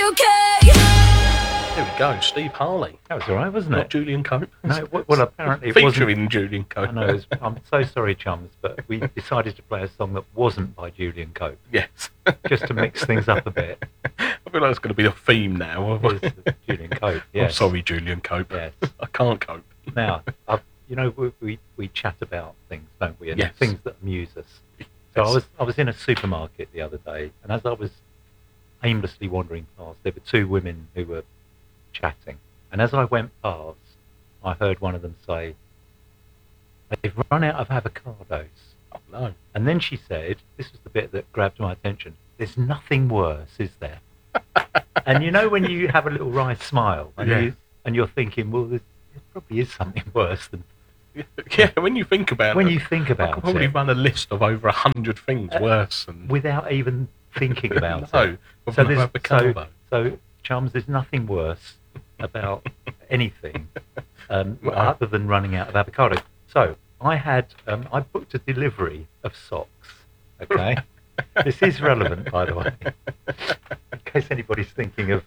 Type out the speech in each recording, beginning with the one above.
There we go, Steve Harley. That was all right, wasn't Not it? Julian Cope. No, well, apparently it wasn't. Featuring Julian Cope. I know. I'm so sorry, chums, but we decided to play a song that wasn't by Julian Cope, Yes. just to mix things up a bit. I feel like it's going to be a theme now. Here's Julian Cope. Yes. I'm sorry, Julian Cope. Yes. I can't cope. Now, we chat about things, don't we? And Yes. things that amuse us. So Yes. I was in a supermarket the other day, and as I was aimlessly wandering past, there were two women who were chatting. And as I went past, I heard one of them say, "They've run out of avocados." Oh, no. And then she said, this was the bit that grabbed my attention, "There's nothing worse, is there?" And you know when you have a little wry smile and, you're thinking, well, there probably is something worse than... Yeah, when you think about When it. you think I about could probably it, run a list of over 100 things worse than... without even thinking about No, it. of So, no avocado. so, chums, there's nothing worse about anything other than running out of avocado. So I booked a delivery of socks. Okay, this is relevant, by the way, in case anybody's thinking of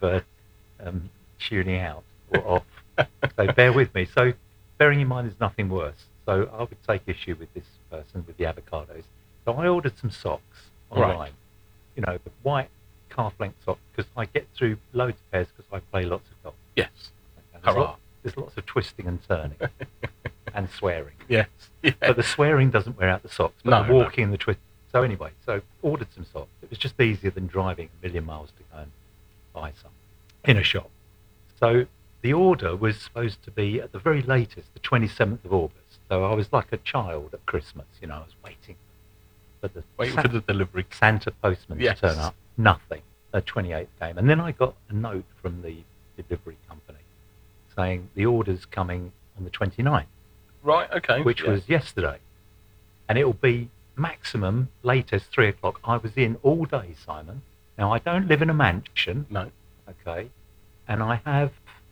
tuning out or off. So bear with me. So bearing in mind, there's nothing worse. So I would take issue with this person with the avocados. So I ordered some socks online. Right. You know, the white calf-length socks, because I get through loads of pairs because I play lots of golf. Yes. And Hurrah. there's lots of twisting and turning and swearing. Yes. Yeah. But the swearing doesn't wear out the socks, but No, the walking and the twist. So anyway, so ordered some socks. It was just easier than driving a million miles to go and buy some in a shop. So the order was supposed to be at the very latest, the 27th of August. So I was like a child at Christmas, you know, I was waiting for the delivery. Santa postman Yes. to turn up. Nothing. The 28th came. And then I got a note from the delivery company saying the order's coming on the 29th, Right, okay. which yeah. was yesterday. And it'll be maximum latest 3 o'clock. I was in all day, Simon. Now, I don't live in a mansion, No. okay? And I have,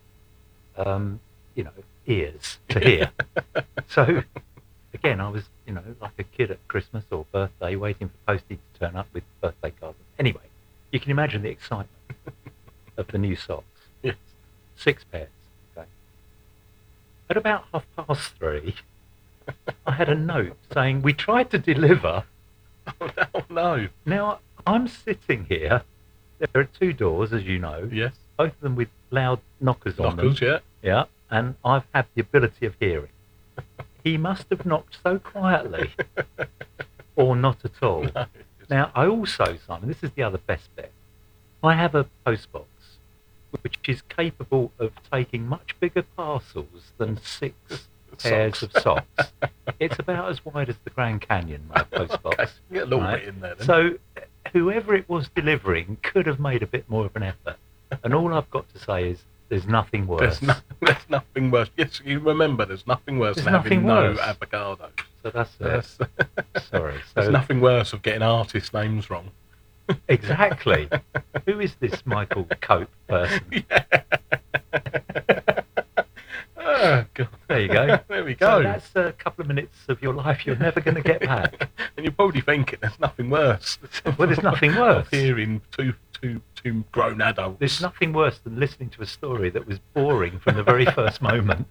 ears to hear. So, again, I was, like a kid at Christmas or birthday waiting for postie to turn up with birthday cards. Anyway, you can imagine the excitement of the new socks. Yes. 6 pairs. Okay. At about 3:30, I had a note saying, "We tried to deliver." Oh, no. Now, I'm sitting here. There are 2 doors, as you know, Yes. both of them with loud knockers on them. Knuckles, yeah. Yeah, and I've had the ability of hearing. He must have knocked so quietly, or not at all. No. Now, I also, Simon, this is the other best bit. I have a postbox which is capable of taking much bigger parcels than 6 pairs of socks. It's about as wide as the Grand Canyon, my postbox. Okay. Get a little right? bit in there then. So, whoever it was delivering could have made a bit more of an effort. And all I've got to say is, there's nothing worse. There's nothing worse. Yes, you remember, there's nothing worse There's than nothing having worse. no avocado. So that's There's, sorry. there's So nothing worse of getting artist names wrong. exactly. Who is this Michael Cope person? Oh, God. There you go. There we So go. that's a couple of minutes of your life you're never going to get back. And you're probably thinking there's nothing worse. Well, there's nothing worse. Of hearing two grown adults. There's nothing worse than listening to a story that was boring from the very first moment.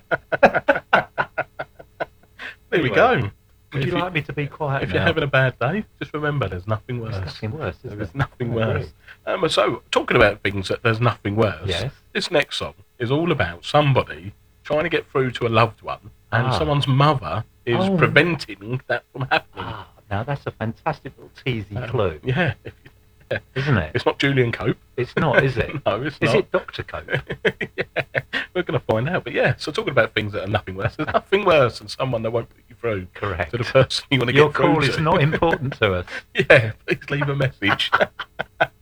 There we go. Would you like me to be quiet If now? you're having a bad day, just remember there's nothing worse. There's nothing worse, is There's there? nothing I worse. agree. So, talking about things that there's nothing worse, Yes. this next song is all about somebody trying to get through to a loved one, and someone's mother is preventing that from happening. Now that's a fantastic little teasy clue, Yeah. isn't it? It's not Julian Cope. It's not, is it? No, it's Is not. it Dr. Cope? Yeah, we're going to find out. But yeah, so talking about things that are nothing worse, there's nothing worse than someone that won't put you through Correct. to the person you want to Your get through call to. is not important to us. Yeah, please leave a message.